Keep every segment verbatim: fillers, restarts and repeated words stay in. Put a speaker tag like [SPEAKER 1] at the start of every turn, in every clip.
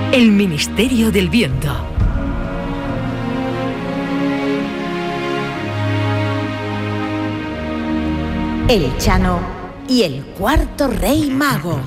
[SPEAKER 1] El Ministerio del Viento.
[SPEAKER 2] El Chano y el cuarto rey mago.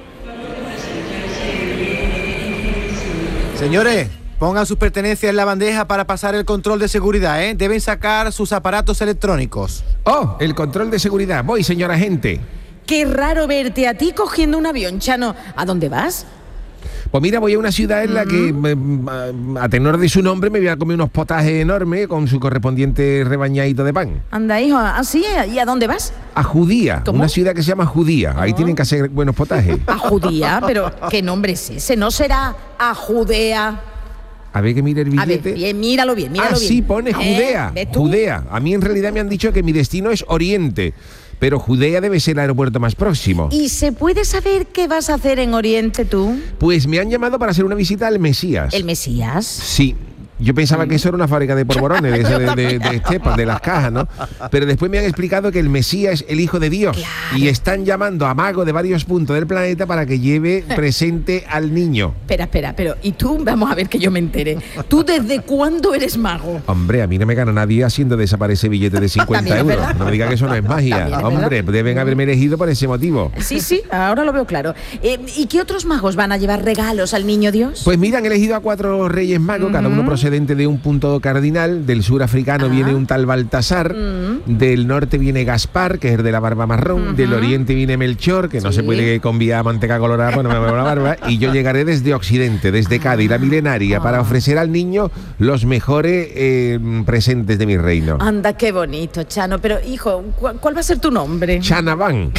[SPEAKER 3] Señores, pongan sus pertenencias en la bandeja para pasar el control de seguridad, ¿eh? Deben sacar sus aparatos electrónicos.
[SPEAKER 4] Oh, el control de seguridad. Voy, señor agente.
[SPEAKER 2] Qué raro verte a ti cogiendo un avión, Chano. ¿A dónde vas?
[SPEAKER 4] Pues mira, voy a una ciudad en la que, me, a tenor de su nombre, me voy a comer unos potajes enormes con su correspondiente rebañadito de pan.
[SPEAKER 2] Anda, hijo, ¿así? ¿Y a dónde vas?
[SPEAKER 4] A Judía,
[SPEAKER 2] ¿Cómo?
[SPEAKER 4] Una ciudad que se llama Judía. Ahí
[SPEAKER 2] Oh.
[SPEAKER 4] tienen que hacer buenos potajes.
[SPEAKER 2] ¿A Judía? Pero, ¿qué nombre es ese? ¿No será a Judea?
[SPEAKER 4] A ver que mire el
[SPEAKER 2] A ver,
[SPEAKER 4] billete.
[SPEAKER 2] bien, míralo bien, míralo
[SPEAKER 4] ah,
[SPEAKER 2] bien.
[SPEAKER 4] sí, pone
[SPEAKER 2] ¿Eh?
[SPEAKER 4] Judea.
[SPEAKER 2] ¿Ves tú?
[SPEAKER 4] Judea. A mí en realidad me han dicho que mi destino es Oriente, pero Judea debe ser el aeropuerto más próximo.
[SPEAKER 2] ¿Y se puede saber qué vas a hacer en Oriente tú?
[SPEAKER 4] Pues me han llamado para hacer una visita al Mesías.
[SPEAKER 2] ¿El Mesías?
[SPEAKER 4] Sí. Yo pensaba que eso era una fábrica de polvorones, de, ese- de, de, de estepas, de las cajas, ¿no? Pero después me han explicado que el Mesías es el Hijo de Dios.
[SPEAKER 2] Claro.
[SPEAKER 4] Y están llamando a magos de varios puntos del planeta para que lleve presente al niño.
[SPEAKER 2] Espera, espera, pero ¿y tú? Vamos a ver que yo me entere. ¿Tú desde cuándo eres mago?
[SPEAKER 4] Hombre, a mí no me gana nadie haciendo desaparecer billetes de cincuenta
[SPEAKER 2] También es
[SPEAKER 4] euros.
[SPEAKER 2] verdad.
[SPEAKER 4] No me diga que eso no es magia.
[SPEAKER 2] También es
[SPEAKER 4] Hombre,
[SPEAKER 2] verdad.
[SPEAKER 4] deben haberme elegido por ese motivo.
[SPEAKER 2] Sí, sí, ahora lo veo claro. Eh, ¿Y qué otros magos van a llevar regalos al niño Dios?
[SPEAKER 4] Pues mira, han elegido a cuatro reyes magos, cada uno procedente de un punto cardinal. Del sur africano
[SPEAKER 2] Ah.
[SPEAKER 4] viene un tal Baltasar, del norte viene Gaspar, que es el de la barba marrón, del oriente viene Melchor, que no
[SPEAKER 2] Sí.
[SPEAKER 4] se puede conviar a manteca colorada, pues no me veo la barba, y yo llegaré desde occidente, desde Cádiz, la milenaria, para ofrecer al niño los mejores eh, presentes de mi reino.
[SPEAKER 2] Anda, qué bonito, Chano. Pero, hijo, ¿cu- ¿cuál va a ser tu nombre?
[SPEAKER 4] Chanabán.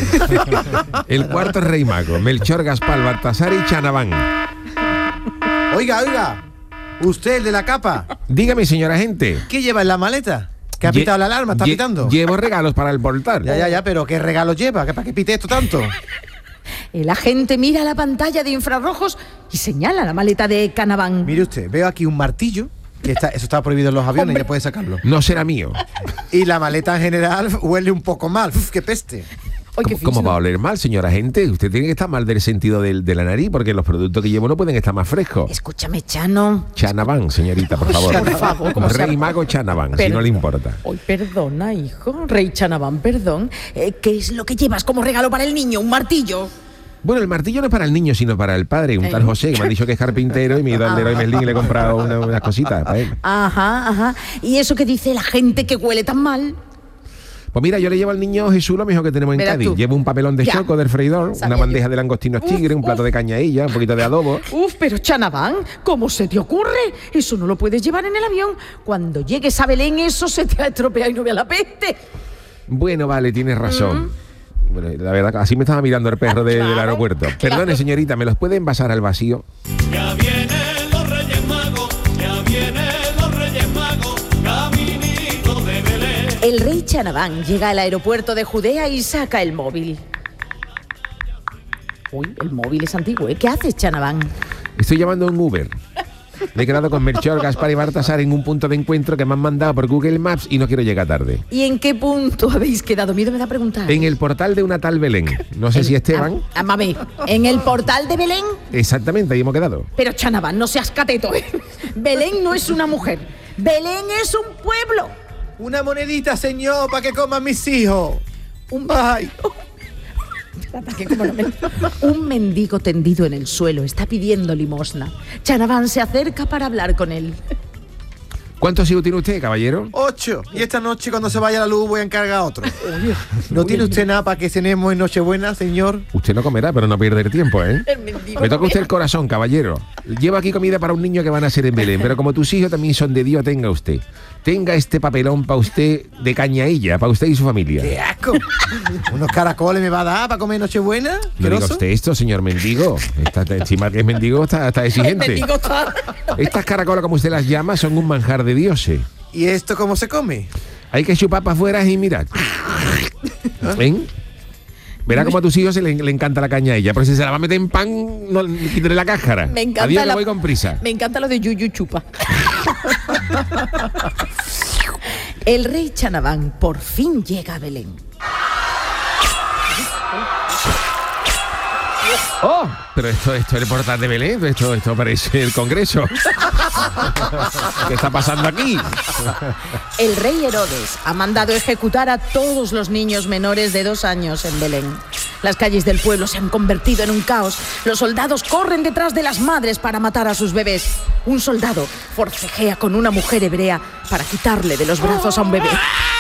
[SPEAKER 4] El cuarto rey mago, Melchor, Gaspar, Baltasar y Chanabán.
[SPEAKER 3] Oiga, oiga, usted, el de la capa,
[SPEAKER 4] Dígame, señora gente.
[SPEAKER 3] ¿qué lleva en la maleta? ¿Que ha
[SPEAKER 4] Lle-
[SPEAKER 3] pitado la alarma? ¿Está
[SPEAKER 4] lle-
[SPEAKER 3] pitando?
[SPEAKER 4] Llevo regalos para el portal.
[SPEAKER 3] Ya, ya, ya, pero ¿qué regalo lleva? ¿Que ¿Para qué pite esto tanto?
[SPEAKER 2] El agente mira la pantalla de infrarrojos y señala la maleta de Canaván.
[SPEAKER 3] Mire usted, veo aquí un martillo, que está, eso está prohibido en los aviones,
[SPEAKER 2] Hombre.
[SPEAKER 3] ya puede sacarlo.
[SPEAKER 4] No será mío.
[SPEAKER 3] Y la maleta en general huele un poco mal. Uf, qué peste.
[SPEAKER 2] Oye, qué
[SPEAKER 4] ¿Cómo, cómo
[SPEAKER 2] fino.
[SPEAKER 4] va a oler mal, señora gente? Usted tiene que estar mal del sentido del- de la nariz, porque los productos que llevo no pueden estar más frescos.
[SPEAKER 2] Escúchame, Chano.
[SPEAKER 4] Chanabán, señorita, por favor.
[SPEAKER 2] Por favor, ¿cómo se
[SPEAKER 4] Rey
[SPEAKER 2] llama?
[SPEAKER 4] mago Chanabán, si
[SPEAKER 2] Pero-
[SPEAKER 4] no le importa.
[SPEAKER 2] Hoy perdona, hijo. Rey Chanaván, perdón. Eh, ¿Qué es lo que llevas como regalo para el niño? ¿Un martillo?
[SPEAKER 4] Bueno, el martillo no es para el niño, sino para el padre, un tal
[SPEAKER 2] Eh.
[SPEAKER 4] José, que me han dicho que es carpintero, y me he ido al Leroy Merlin y le he comprado una- unas cositas para él.
[SPEAKER 2] Ajá, ajá. ¿Y eso que dice la gente que huele tan mal?
[SPEAKER 4] Pues mira, yo le llevo al niño Jesús lo mejor que tenemos en
[SPEAKER 2] Verás
[SPEAKER 4] Cádiz.
[SPEAKER 2] tú.
[SPEAKER 4] Llevo un papelón de
[SPEAKER 2] Ya.
[SPEAKER 4] choco del freidor,
[SPEAKER 2] Sabía
[SPEAKER 4] una bandeja
[SPEAKER 2] yo.
[SPEAKER 4] de langostinos
[SPEAKER 2] Uf,
[SPEAKER 4] tigre, un plato
[SPEAKER 2] uf.
[SPEAKER 4] de cañailla, un poquito de adobo.
[SPEAKER 2] Uf, pero Chanaván, ¿cómo se te ocurre? Eso no lo puedes llevar en el avión. Cuando llegues a Belén, eso se te ha estropeado y no vea la peste.
[SPEAKER 4] Bueno, vale, tienes razón. Bueno, la verdad, así me estaba mirando el perro de- del
[SPEAKER 2] Claro,
[SPEAKER 4] aeropuerto.
[SPEAKER 2] claro.
[SPEAKER 4] Perdone, señorita, ¿me los puede envasar al vacío?
[SPEAKER 5] Ya vienen los Reyes Magos, ya vienen los Reyes Magos, caminito de Belén.
[SPEAKER 2] El rey Chanaván llega al aeropuerto de Judea y saca el móvil. Uy, el móvil es antiguo, ¿eh? ¿Qué haces, Chanaván?
[SPEAKER 4] Estoy llamando a un Uber. Me he quedado con Melchor, Gaspar y Baltasar en un punto de encuentro que me han mandado por Google Maps y no quiero llegar tarde.
[SPEAKER 2] ¿Y en qué punto habéis quedado? Miedo me da preguntar.
[SPEAKER 4] En el portal de una tal Belén. No sé si Esteban.
[SPEAKER 2] Ah, ah, mami, ¿en el portal de Belén?
[SPEAKER 4] Exactamente, ahí hemos quedado.
[SPEAKER 2] Pero Chanaván, no seas cateto, ¿eh? Belén no es una mujer. Belén es un pueblo.
[SPEAKER 3] Una monedita, señor, para que coman mis hijos. Un bye.
[SPEAKER 2] Espérate, que como no me- Un mendigo tendido en el suelo está pidiendo limosna. Chanaván se acerca para hablar con él.
[SPEAKER 4] ¿Cuántos hijos tiene usted, caballero?
[SPEAKER 3] Ocho. Y esta noche, cuando se vaya la luz, voy a encargar otro. ¿No tiene usted nada para que cenemos en Nochebuena, señor?
[SPEAKER 4] Usted no comerá, pero no pierde el tiempo, ¿eh?
[SPEAKER 2] El mendigo
[SPEAKER 4] Me toca
[SPEAKER 2] no
[SPEAKER 4] usted
[SPEAKER 2] ve.
[SPEAKER 4] el corazón, caballero. Llevo aquí comida para un niño que van a ser en Belén, pero como tus hijos también son de Dios, tenga usted. Tenga este papelón para usted de cañailla, para usted y su familia.
[SPEAKER 3] ¡Qué asco! ¿Unos caracoles me va a dar para comer Nochebuena?
[SPEAKER 4] No diga
[SPEAKER 3] ¿Asqueroso?
[SPEAKER 4] usted esto, señor mendigo. Está, encima que es mendigo, está, está
[SPEAKER 2] El
[SPEAKER 4] exigente.
[SPEAKER 2] mendigo está...
[SPEAKER 4] Estas caracolas, como usted las llama, son un manjar de dioses.
[SPEAKER 3] ¿Y esto cómo se come?
[SPEAKER 4] Hay que chupar para afuera y mirad. ¿Ven? Verá como a tus hijos se le, le encanta la cañailla, pero si se la va a meter en pan, no, quítale la cáscara.
[SPEAKER 2] Me encanta
[SPEAKER 4] Adiós, que
[SPEAKER 2] la-
[SPEAKER 4] voy con prisa.
[SPEAKER 2] Me encanta lo de Yuyu Chupa. El rey Chanaván por fin llega a Belén.
[SPEAKER 4] ¡Oh! Pero esto, esto es el portal de Belén, esto, esto parece el Congreso. ¿Qué está pasando aquí?
[SPEAKER 2] El rey Herodes ha mandado ejecutar a todos los niños menores de dos años en Belén. Las calles del pueblo se han convertido en un caos. Los soldados corren detrás de las madres para matar a sus bebés. Un soldado forcejea con una mujer hebrea para quitarle de los brazos a un bebé.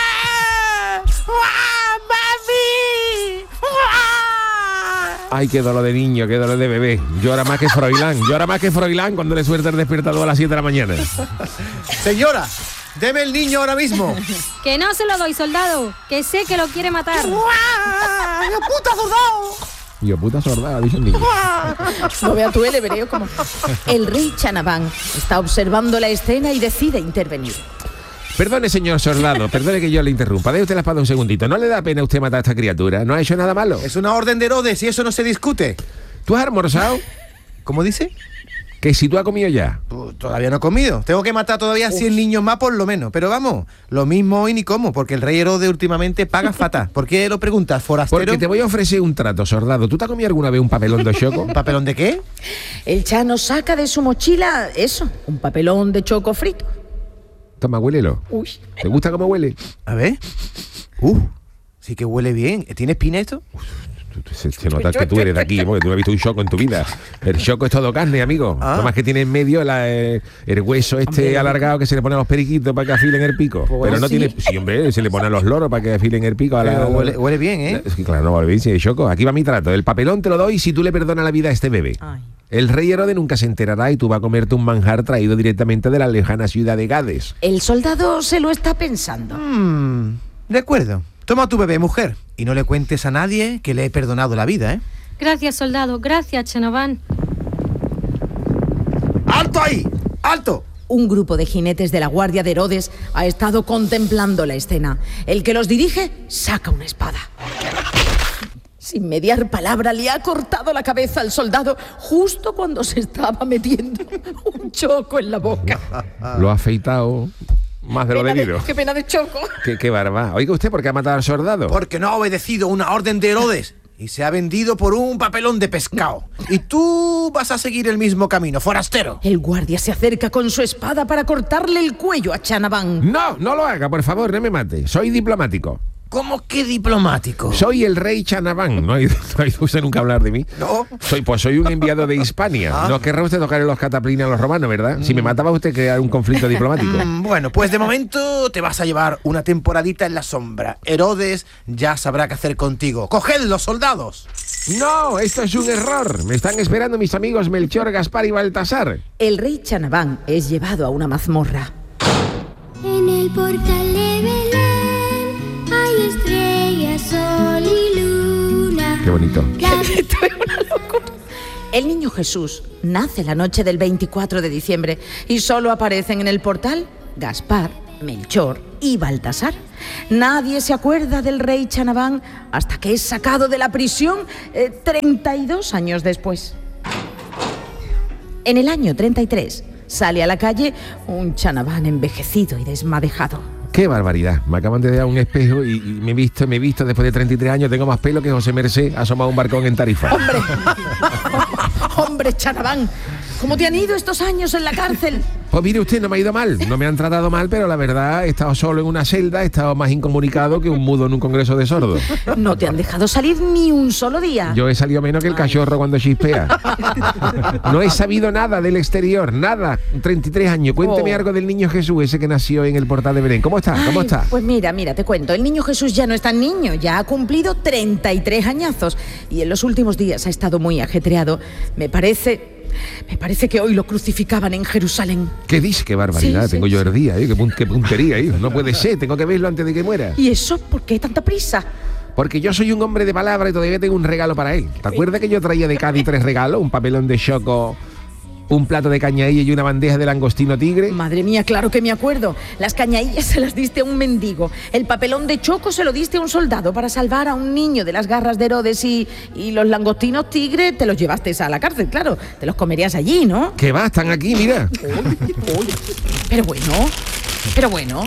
[SPEAKER 4] Ay, qué dolor de niño, qué dolor de bebé. Llora más que Froilán, llora más que Froilán cuando le suelta el despertador a las siete de la mañana.
[SPEAKER 3] Señora, deme el niño ahora mismo.
[SPEAKER 6] Que no se lo doy, soldado, que sé que lo quiere matar.
[SPEAKER 2] ¡Yo puta soldado!
[SPEAKER 4] Yo puta sordada, ha dicho el niño.
[SPEAKER 2] No vea tú el hebreo como... El rey Chanabán está observando la escena y decide intervenir.
[SPEAKER 4] Perdone, señor soldado, perdone que yo le interrumpa. Dé usted la espada un segundito. ¿No le da pena a usted matar a esta criatura? ¿No ha hecho nada malo?
[SPEAKER 3] Es una orden de Herodes y eso no se discute.
[SPEAKER 4] ¿Tú has almorzado?
[SPEAKER 3] ¿Cómo dice?
[SPEAKER 4] Que si tú has comido ya.
[SPEAKER 3] Pues todavía no he comido. Tengo que matar todavía cien niños más por lo menos. Pero vamos, lo mismo hoy ni cómo, porque el rey Herodes últimamente paga fatal. ¿Por qué lo preguntas, forastero?
[SPEAKER 4] Porque te voy a ofrecer un trato, soldado. ¿Tú te has comido alguna vez un papelón de choco?
[SPEAKER 3] ¿Un papelón de qué?
[SPEAKER 2] El Chano saca de su mochila eso, un papelón de choco frito.
[SPEAKER 4] Toma, huélelo.
[SPEAKER 2] Uy.
[SPEAKER 4] ¿Te gusta cómo huele?
[SPEAKER 3] A ver. Uh, sí que huele bien. ¿Tiene espina esto?
[SPEAKER 4] Se, se nota que tú eres de aquí, porque tú no has visto un choco en tu vida. El choco es todo carne, amigo.
[SPEAKER 3] Ah.
[SPEAKER 4] Lo más que tiene en medio la, eh, el hueso este
[SPEAKER 3] Hombre,
[SPEAKER 4] alargado que se le pone a los periquitos para que afilen el pico.
[SPEAKER 3] Pues
[SPEAKER 4] Pero no
[SPEAKER 3] sí.
[SPEAKER 4] tiene... Sí, hombre, se le pone a los loros para que afilen el pico. A la,
[SPEAKER 3] Pero huele, huele bien, ¿eh?
[SPEAKER 4] Es que claro, no huele bien, sí, choco. Aquí va mi trato. El papelón te lo doy si tú le perdonas la vida a este bebé.
[SPEAKER 2] Ay.
[SPEAKER 4] El rey Herodes nunca se enterará y tú vas a comerte un manjar traído directamente de la lejana ciudad de Gades.
[SPEAKER 2] El soldado se lo está pensando.
[SPEAKER 3] Mm, de acuerdo. Toma a tu bebé, mujer. Y no le cuentes a nadie que le he perdonado la vida, ¿eh?
[SPEAKER 6] Gracias, soldado, gracias, Chanabán.
[SPEAKER 3] ¡Alto ahí! ¡Alto!
[SPEAKER 2] Un grupo de jinetes de la guardia de Herodes ha estado contemplando la escena. El que los dirige saca una espada. Sin mediar palabra le ha cortado la cabeza al soldado justo cuando se estaba metiendo un choco en la boca.
[SPEAKER 4] Lo ha afeitado más de lo
[SPEAKER 2] Pena
[SPEAKER 4] debido.
[SPEAKER 2] qué pena de choco.
[SPEAKER 4] Qué, qué barba. Oiga usted, ¿por qué ha matado al soldado?
[SPEAKER 3] Porque no ha obedecido una orden de Herodes y se ha vendido por un papelón de pescado. Y tú vas a seguir el mismo camino, forastero.
[SPEAKER 2] El guardia se acerca con su espada para cortarle el cuello a Chanabán.
[SPEAKER 4] No, no lo haga, por favor, no me mate. Soy diplomático.
[SPEAKER 3] ¿Cómo que diplomático?
[SPEAKER 4] Soy el rey Chanabán. ¿No ha ido, no ha ido usted nunca a hablar de mí?
[SPEAKER 3] No.
[SPEAKER 4] Soy, pues soy un enviado de Hispania.
[SPEAKER 3] Ah.
[SPEAKER 4] No querrá usted tocar en los cataplines a los romanos, ¿verdad? Si me mataba usted, crear un conflicto diplomático.
[SPEAKER 3] Mm, Bueno, pues de momento te vas a llevar una temporadita en la sombra. Herodes ya sabrá qué hacer contigo. ¡Coged los soldados!
[SPEAKER 4] No, esto es un error. Me están esperando mis amigos Melchor, Gaspar y Baltasar.
[SPEAKER 2] El rey Chanabán es llevado a una mazmorra.
[SPEAKER 7] En el portal de Belén hay estrellas, sol y luna.
[SPEAKER 4] Qué bonito.
[SPEAKER 7] La-
[SPEAKER 2] El niño Jesús nace la noche del veinticuatro de diciembre y solo aparecen en el portal Gaspar, Melchor y Baltasar. Nadie se acuerda del rey Chanabán hasta que es sacado de la prisión eh, treinta y dos años después. En el año treinta y tres sale a la calle un Chanabán envejecido y desmadejado.
[SPEAKER 4] Qué barbaridad. Me acaban de dar un espejo y, y me he visto, me he visto después de treinta y tres años, tengo más pelo que José Mercé asomado a un barcón en Tarifa.
[SPEAKER 2] ¡Hombre! ¡Hombre, Chanabán! ¿Cómo te han ido estos años en la cárcel?
[SPEAKER 4] Pues mire usted, no me ha ido mal, no me han tratado mal, pero la verdad he estado solo en una celda, he estado más incomunicado que un mudo en un congreso de sordos.
[SPEAKER 2] No te han dejado salir ni un solo día.
[SPEAKER 4] Yo he salido menos que el cachorro cuando chispea. No he sabido nada del exterior, nada. treinta y tres años. Cuénteme
[SPEAKER 2] Oh.
[SPEAKER 4] algo del niño Jesús, ese que nació en el portal de Belén. ¿Cómo está? ¿Cómo
[SPEAKER 2] Ay,
[SPEAKER 4] está?
[SPEAKER 2] Pues mira, mira, te cuento. El niño Jesús ya no es tan niño, ya ha cumplido treinta y tres añazos. Y en los últimos días ha estado muy ajetreado. Me parece... Me parece que hoy lo crucificaban en Jerusalén.
[SPEAKER 4] ¿Qué dice? Qué barbaridad.
[SPEAKER 2] Sí, sí,
[SPEAKER 4] tengo yo
[SPEAKER 2] sí.
[SPEAKER 4] el día, ¿eh? Qué, pun- qué puntería, ¿eh? No puede ser, tengo que verlo antes de que muera.
[SPEAKER 2] ¿Y eso por qué tanta prisa?
[SPEAKER 4] Porque yo soy un hombre de palabra y todavía tengo un regalo para él. ¿Te acuerdas que yo traía de Cádiz tres regalos? Un papelón de choco, un plato de cañailla y una bandeja de langostino tigre.
[SPEAKER 2] Madre mía, claro que me acuerdo. Las cañaillas se las diste a un mendigo. El papelón de choco se lo diste a un soldado para salvar a un niño de las garras de Herodes y, y los langostinos tigre te los llevaste a la cárcel, claro. Te los comerías allí, ¿no?
[SPEAKER 4] Que va, están aquí, mira.
[SPEAKER 2] Pero bueno, pero bueno.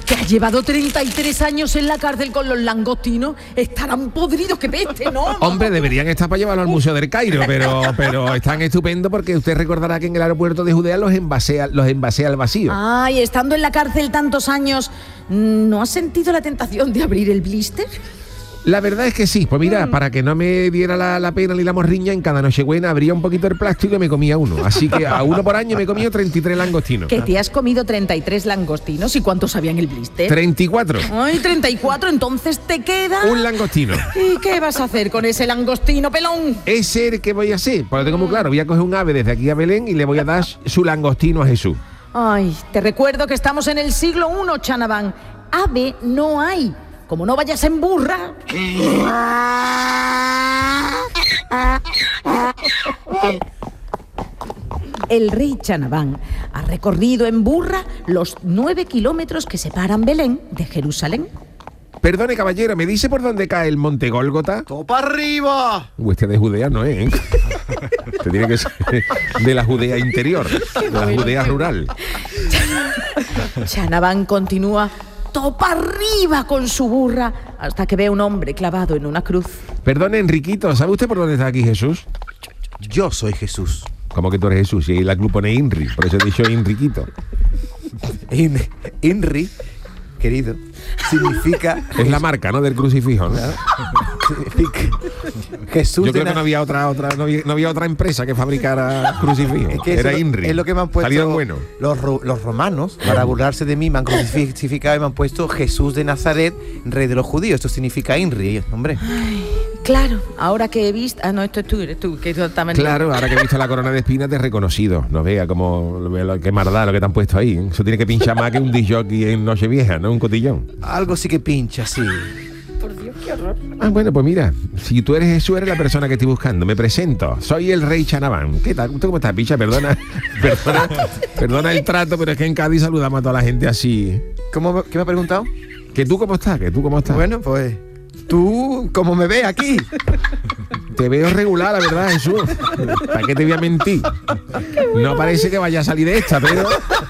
[SPEAKER 2] que ha llevado treinta y tres años en la cárcel con los langostinos, estarán podridos que peste, ¿no?
[SPEAKER 4] Hombre, deberían estar para llevarlo al Museo del Cairo, pero, pero están estupendos porque usted recordará que en el aeropuerto de Judea los envasea, los envasea al vacío.
[SPEAKER 2] Ay, estando en la cárcel tantos años, ¿no has sentido la tentación de abrir el blister?
[SPEAKER 4] La verdad es que sí. Pues mira, mm. para que no me diera la, la pena ni la morriña, en cada Nochebuena abría un poquito el plástico y me comía uno. Así que a uno por año me he comido treinta y tres langostinos.
[SPEAKER 2] ¿Que te has comido treinta y tres langostinos? ¿Y cuántos había en el blister?
[SPEAKER 4] treinta y cuatro.
[SPEAKER 2] Ay, treinta y cuatro, entonces te queda...
[SPEAKER 4] un langostino.
[SPEAKER 2] ¿Y qué vas a hacer con ese langostino, pelón?
[SPEAKER 4] Ese es el que voy a hacer. Pues lo tengo muy claro. Voy a coger un ave desde aquí a Belén y le voy a dar su langostino a Jesús.
[SPEAKER 2] Ay, te recuerdo que estamos en el siglo primero, Chanabán. Ave no hay. Como no vayas en burra. El rey Chanabán ha recorrido en burra los nueve kilómetros que separan Belén de Jerusalén.
[SPEAKER 4] Perdone, caballero, ¿me dice por dónde cae el monte Gólgota?
[SPEAKER 3] ¡Topa arriba!
[SPEAKER 4] Usted de Judea no es, ¿eh? Usted tiene que ser de la Judea interior, de la Judea rural.
[SPEAKER 2] Chanabán continúa topa arriba con su burra hasta que ve a un hombre clavado en una cruz.
[SPEAKER 4] Perdone, Enriquito, ¿sabe usted por dónde está aquí Jesús?
[SPEAKER 3] Yo soy Jesús.
[SPEAKER 4] ¿Cómo que tú eres Jesús? Y la club pone Inri, por eso he dicho Enriquito.
[SPEAKER 3] In, Inri, querido, significa...
[SPEAKER 4] Es la marca, ¿no? Del crucifijo, ¿no?
[SPEAKER 3] Claro. Significa Jesús.
[SPEAKER 4] Yo creo
[SPEAKER 3] de
[SPEAKER 4] que no había otra, otra, no había, no había otra empresa que fabricara crucifijos. Es que era Inri.
[SPEAKER 3] Es lo que me han puesto
[SPEAKER 4] Salieron buenos.
[SPEAKER 3] Los, los romanos, para burlarse de mí, me han crucificado y me han puesto Jesús de Nazaret, rey de los judíos. Esto significa Inri, hombre.
[SPEAKER 2] Ay, claro, ahora que he visto... Ah, no, esto es tú, eres tú, que totalmente...
[SPEAKER 4] Claro, ahora que he visto la corona de espinas te he reconocido. No vea como qué maldad lo que te han puesto ahí. Eso tiene que pinchar más que un disc jockey en Nochevieja, ¿no? Un cotillón.
[SPEAKER 3] Algo sí que pincha, sí.
[SPEAKER 2] Por Dios, qué horror.
[SPEAKER 4] Ah, bueno, pues mira, si tú eres Jesús, eres la persona que estoy buscando. Me presento, soy el rey Chanabán. ¿Qué tal? ¿Tú cómo estás, picha? Perdona, perdona, perdona el trato, pero es que en Cádiz saludamos a toda la gente así.
[SPEAKER 3] ¿Cómo, ¿Qué me ha preguntado?
[SPEAKER 4] ¿Que tú cómo estás? ¿Que tú cómo estás?
[SPEAKER 3] Bueno, pues... Tú, como me ves aquí.
[SPEAKER 4] Te veo regular, la verdad, Jesús. ¿Para qué te voy a mentir? No parece que vaya a salir de esta, pero...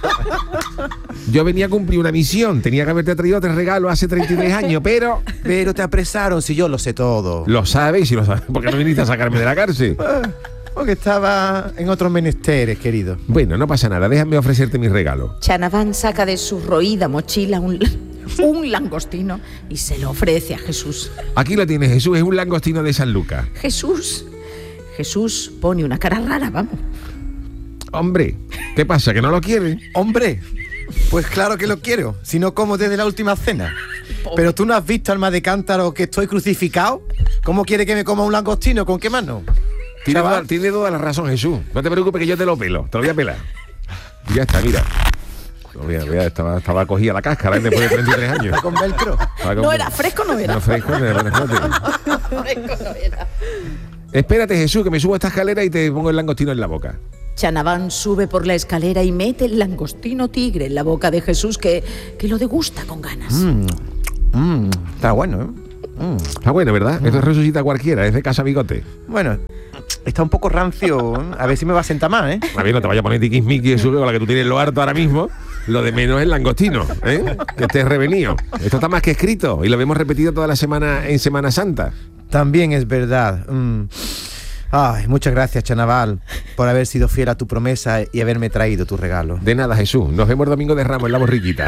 [SPEAKER 4] Yo venía a cumplir una misión. Tenía que haberte traído tres regalos hace treinta y tres años, pero...
[SPEAKER 3] Pero te apresaron, si yo lo sé todo.
[SPEAKER 4] Lo sabes, si lo sabes. ¿Por qué no viniste a sacarme de la cárcel?
[SPEAKER 3] Porque estaba en otros menesteres, querido.
[SPEAKER 4] Bueno, no pasa nada. Déjame ofrecerte mi regalo.
[SPEAKER 2] Chanabán saca de su roída mochila un... un langostino y se lo ofrece a Jesús.
[SPEAKER 4] Aquí lo tienes, Jesús, es un langostino de San Lucas.
[SPEAKER 2] Jesús, Jesús pone una cara rara, vamos.
[SPEAKER 4] Hombre, ¿qué pasa? ¿Que no lo quiere?
[SPEAKER 3] Hombre, pues claro que lo quiero, si no como desde la última cena. Pobre. Pero tú no has visto, alma de cántaro, que estoy crucificado. ¿Cómo quiere que me coma un langostino? ¿Con qué mano?
[SPEAKER 4] Tiene toda, tiene toda la razón, Jesús. No te preocupes que yo te lo pelo, te lo voy a pelar. Y ya está, mira. Mira, mira, estaba, estaba cogida la cáscara ¿eh? Después de treinta y tres años.
[SPEAKER 3] ¿Está con velcro?
[SPEAKER 2] Con... No era fresco, no era.
[SPEAKER 4] No, fresco, no era. Fresco no era. Espérate, Jesús, que me subo a esta escalera y te pongo el langostino en la boca.
[SPEAKER 2] Chanabán sube por la escalera y mete el langostino tigre en la boca de Jesús, que, que lo degusta con ganas.
[SPEAKER 3] Mm, mm, está bueno, ¿eh?
[SPEAKER 4] Mm. Está bueno, ¿verdad? Mm. Esto resucita a cualquiera, es de Casa Bigote.
[SPEAKER 3] Bueno, está un poco rancio. A ver si me va a sentar más, ¿eh?
[SPEAKER 4] A ver, no te vayas a poner tiquismiqui eso con la que tú tienes lo harto ahora mismo. Lo de menos es el langostino, ¿eh? Que estés revenido. Esto está más que escrito y lo hemos repetido toda la semana en Semana Santa.
[SPEAKER 3] También es verdad. Mm. Ay, muchas gracias, Chanabán, por haber sido fiel a tu promesa y haberme traído tu regalo.
[SPEAKER 4] De nada, Jesús. Nos vemos el domingo de Ramos en la borriquita.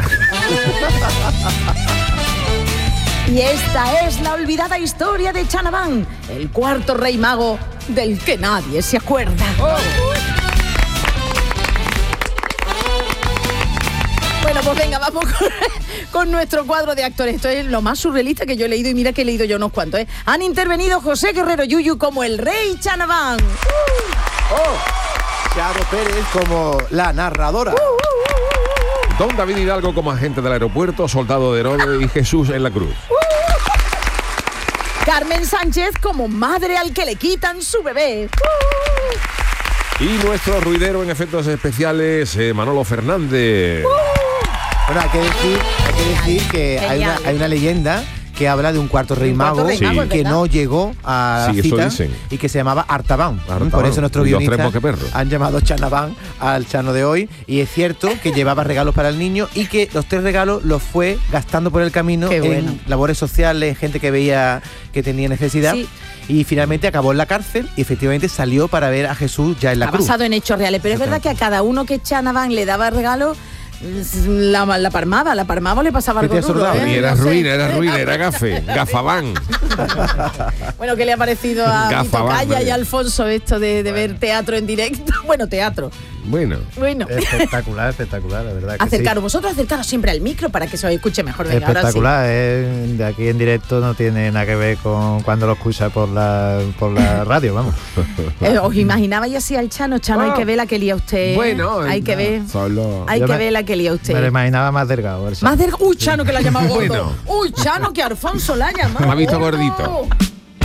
[SPEAKER 2] Y esta es la olvidada historia de Chanabán, el cuarto rey mago del que nadie se acuerda. Oh. Bueno, pues venga, vamos con, con nuestro cuadro de actores. Esto es lo más surrealista que yo he leído y mira que he leído yo unos cuantos, ¿eh? Han intervenido José Guerrero Yuyu como el rey Chanabán. Uh.
[SPEAKER 3] Oh. Charo Pérez como la narradora. Uh, uh, uh,
[SPEAKER 4] uh. Don David Hidalgo como agente del aeropuerto, soldado de Herodes y Jesús en la cruz. Uh.
[SPEAKER 2] Carmen Sánchez como madre al que le quitan su bebé. Uh.
[SPEAKER 4] Y nuestro ruidero en efectos especiales, eh, Manolo Fernández.
[SPEAKER 2] Uh.
[SPEAKER 3] Bueno, hay que decir, hay que, decir que hay una, hay una leyenda que habla de un cuarto rey
[SPEAKER 2] Un cuarto
[SPEAKER 3] mago,
[SPEAKER 2] rey mago, es
[SPEAKER 3] que
[SPEAKER 2] verdad.
[SPEAKER 3] no llegó a
[SPEAKER 4] Sí,
[SPEAKER 3] la
[SPEAKER 4] eso
[SPEAKER 3] cita
[SPEAKER 4] dicen.
[SPEAKER 3] y que se llamaba Artaban.
[SPEAKER 4] Artaban.
[SPEAKER 3] Por eso nuestros
[SPEAKER 4] Y los tres
[SPEAKER 3] guionistas
[SPEAKER 4] mosqueperros.
[SPEAKER 3] han llamado Chanabán al Chano de hoy. Y es cierto que llevaba regalos para el niño y que los tres regalos los fue gastando por el camino
[SPEAKER 2] Qué
[SPEAKER 3] en
[SPEAKER 2] bueno.
[SPEAKER 3] labores sociales, gente que veía que tenía necesidad.
[SPEAKER 2] Sí.
[SPEAKER 3] Y finalmente acabó en la cárcel y efectivamente salió para ver a Jesús ya en la
[SPEAKER 2] Ha
[SPEAKER 3] cruz.
[SPEAKER 2] basado en hechos reales, pero es verdad que a cada uno que Chanabán le daba regalo, la, la parmaba, la parmaba o le pasaba
[SPEAKER 3] ¿Qué
[SPEAKER 2] algo
[SPEAKER 3] te has
[SPEAKER 2] rudo,
[SPEAKER 3] soldado?
[SPEAKER 2] ¿eh?
[SPEAKER 4] Y era
[SPEAKER 2] No sé.
[SPEAKER 4] ruina, era ruina, era gafe, gafabán.
[SPEAKER 2] Bueno, ¿qué le ha parecido a Vito
[SPEAKER 4] Gafabán,
[SPEAKER 2] Calla
[SPEAKER 4] madre.
[SPEAKER 2] y a Alfonso esto de, de ver teatro en directo? Bueno, teatro.
[SPEAKER 4] Bueno,
[SPEAKER 2] Bueno.
[SPEAKER 8] Espectacular, espectacular, la verdad que
[SPEAKER 2] Acercaros, vosotros acercaros siempre al micro para que se os escuche mejor.
[SPEAKER 8] sí.
[SPEAKER 2] Venga, ahora sí.
[SPEAKER 8] Espectacular, eh, de aquí en directo no tiene nada que ver con cuando lo escucha por la por la radio, vamos.
[SPEAKER 2] Eh, ¿Os imaginabais así al Chano? Chano,
[SPEAKER 4] Ah.
[SPEAKER 2] hay que ver la que lía usted.
[SPEAKER 4] bueno.
[SPEAKER 2] Hay que ver.
[SPEAKER 4] Solo...
[SPEAKER 2] Hay
[SPEAKER 8] Yo
[SPEAKER 2] que
[SPEAKER 8] me-
[SPEAKER 2] ver la que lía
[SPEAKER 8] Me lo
[SPEAKER 2] usted.
[SPEAKER 8] imaginaba más delgado. el
[SPEAKER 2] Más del... Uy, Chano, que la ha llamado gordo.
[SPEAKER 4] Bueno.
[SPEAKER 2] Uy, Chano, que Alfonso la ha llamado
[SPEAKER 4] Me ha visto
[SPEAKER 2] gordo.
[SPEAKER 4] gordito.